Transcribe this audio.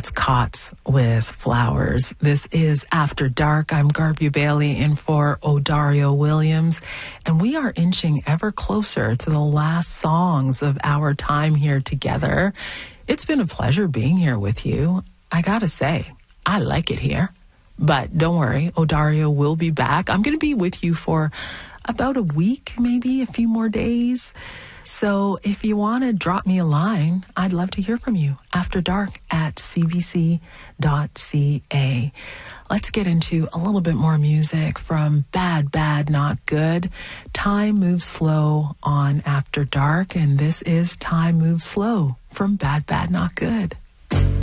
That's Cots with Flowers. This is After Dark. I'm Garvey Bailey in for Odario Williams, and we are inching ever closer to the last songs of our time here together. It's been a pleasure being here with you. I gotta say, I like it here. But don't worry, Odario will be back. I'm going to be with you for about a week, maybe a few more days. So if you want to drop me a line, I'd love to hear from you. After Dark at cbc.ca. Let's get into a little bit more music from Bad, Bad, Not Good. Time Moves Slow on After Dark, and this is Time Moves Slow from Bad, Bad, Not Good.